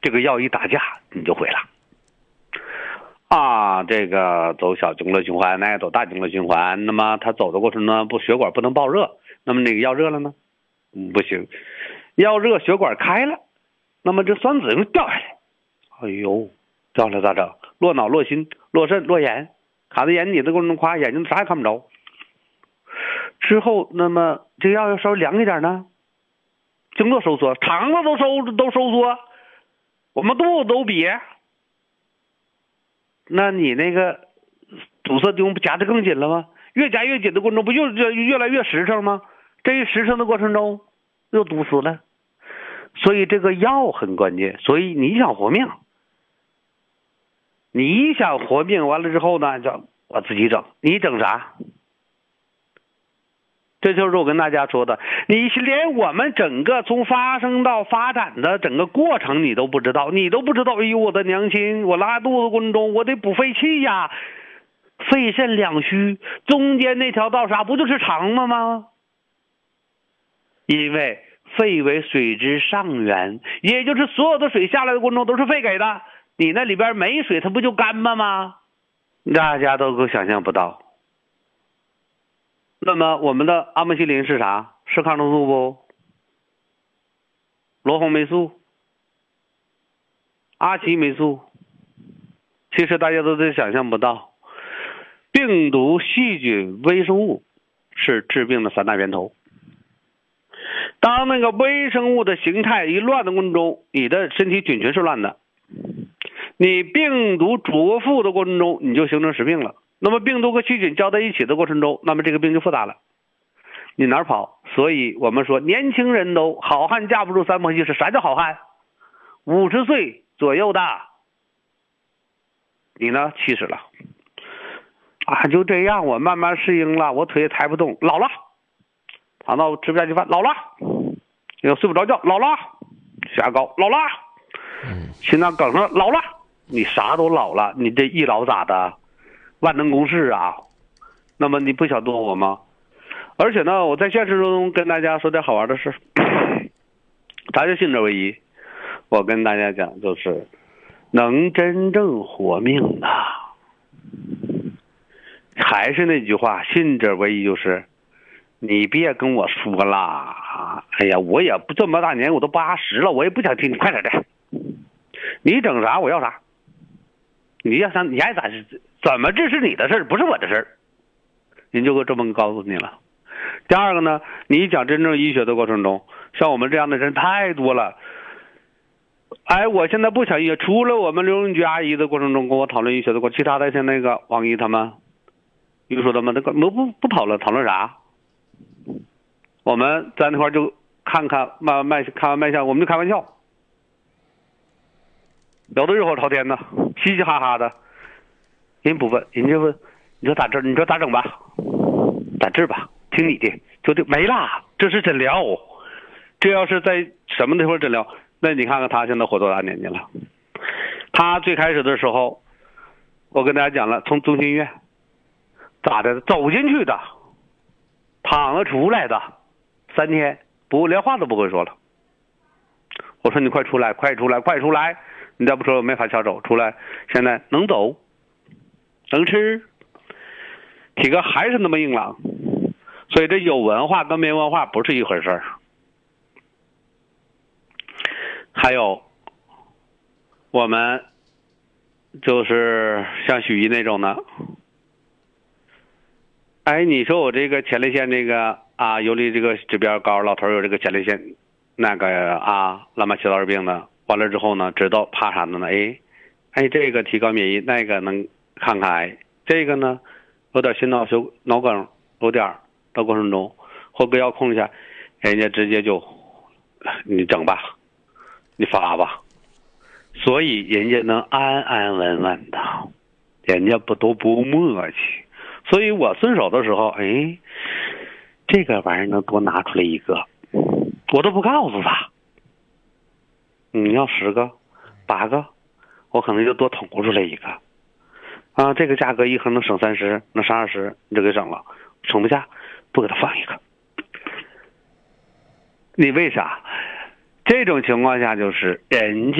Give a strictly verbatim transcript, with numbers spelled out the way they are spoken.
这个药一打架你就毁了。啊，这个走小经络循环，那个走大经络循环，那么它走的过程呢，不血管不能爆热，那么那个药热了呢？嗯，不行，药热血管开了，那么这酸子又掉下来，哎呦，掉下来咋整？落脑、落心、落肾、落眼，卡在眼底的过程中，夸眼睛啥也看不着。之后，那么这药要稍微凉一点呢，经络收缩，肠子都收都收缩，我们肚子都瘪。那你那个堵塞钉不夹得更紧了吗？越夹越紧的过程中，不越越越来越实诚吗？这一实诚的过程中，又堵死了。所以这个药很关键。所以你想活命，你想活命，完了之后呢，叫我自己整，你整啥？这就是我跟大家说的，你连我们整个从发生到发展的整个过程你都不知道，你都不知道。哎呦，我的娘亲，我拉肚子过程中我得补肺气呀，肺肾两虚，中间那条道啥不就是肠子吗？因为肺为水之上源，也就是所有的水下来的过程中都是肺给的，你那里边没水它不就干巴吗？大家都够想象不到。那么我们的阿莫西林是啥？是抗生素不？罗红霉素、阿奇霉素，其实大家都得想象不到，病毒、细菌、微生物是致病的三大源头。当那个微生物的形态一乱的过程中，你的身体菌群是乱的，你病毒着附的过程中，你就形成实病了。那么病毒和细菌交在一起的过程中，那么这个病就复杂了，你哪儿跑？所以我们说年轻人都好汉架不住三泡稀释。啥叫好汉？五十岁左右的，你呢七十了啊，就这样，我慢慢适应了，我腿也抬不动，老了，躺到吃不下去饭，老了，又睡不着觉，老了，血压高，老了，心脏梗上，老了，你啥都老了，你这一老咋的？万能公式啊，那么你不想多活吗？而且呢，我在现实中跟大家说点好玩的事，咱就信者为宜。我跟大家讲，就是能真正活命的，还是那句话，信者为宜，就是你别跟我说啦，哎呀，我也不这么大年，我都八十了，我也不想听你快点的，你整啥我要啥，你要啥你爱咋是。怎么这是你的事儿，不是我的事儿，您就这么告诉你了。第二个呢，你讲真正医学的过程中，像我们这样的人太多了。哎，我现在不讲医学，除了我们刘永菊阿姨的过程中跟我讨论医学的过程，其他的像那个王姨他们，又说他们那个不不不讨论，讨论啥？我们在那块就看看卖卖看完卖相，我们就开玩笑，聊得热火朝天的，嘻嘻哈哈的。人不问，人家问，你说咋治？你说咋整吧？咋治吧？听你的，就这没啦。这是诊疗，这要是在什么地方诊疗，那你看看他现在活多大年纪了？他最开始的时候，我跟大家讲了，从中心医院咋的走进去的，躺了出来的，三天不连话都不会说了。我说你快出来，快出来，快出来！你再不说我没法下手，出来，现在能走。能吃，体格还是那么硬朗，所以这有文化跟没文化不是一回事儿。还有，我们就是像许一那种的，哎，你说我这个前列腺这个啊，游离这个指标高，老头有这个前列腺那个啊乱七八糟病的，完了之后呢，知道怕啥的呢？哎，哎，这个提高免疫，那个能。看看癌，这个呢有点心脑血脑梗有点的过程中，或者要控制一下，人家直接就你整吧，你发吧，所以人家能安安稳稳的，人家不都不磨叽。所以我遵守的时候，哎，这个玩意儿能多拿出来一个，我都不告诉他。你要十个、八个，我可能就多捅出来一个。啊，这个价格一盒能省三十，能省二十，你就给整了，省不下，不给他放一个。你为啥？这种情况下就是人家